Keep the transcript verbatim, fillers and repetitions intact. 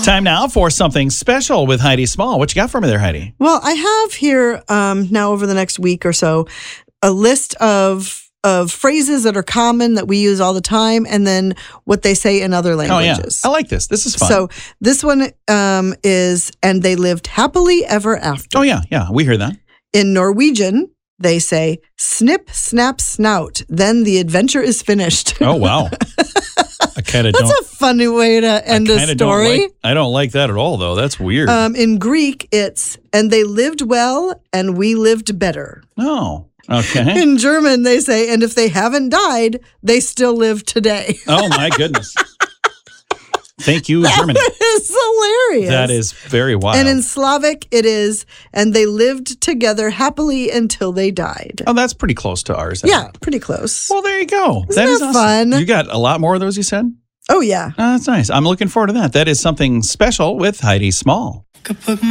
Time now for something special with Heidi Small. What you got for me there, Heidi? Well, I have here um, now over the next week or so a list of of phrases that are common that we use all the time, and then what they say in other languages. Oh, yeah. I like this. This is fun. So this one um, is, and they lived happily ever after. Oh, yeah. Yeah. We hear that. In Norwegian, they say, snip, snap, snout. Then the adventure is finished. Oh, wow. I kind of don't. That's a funny way to end a story. Don't like, I don't like that at all, though. That's weird. Um, in Greek, it's, and they lived well, and we lived better. Oh, okay. In German, they say, and if they haven't died, they still live today. Oh, my goodness. Thank you, that Germany. That is hilarious. That is very wild. And in Slavic, it is, and they lived together happily until they died. Oh, that's pretty close to ours. Yeah, pretty close. Well, there you go. Isn't that is that awesome. fun? You got a lot more of those, you said? Oh, yeah. Oh, that's nice. I'm looking forward to that. That is something special with Heidi Small.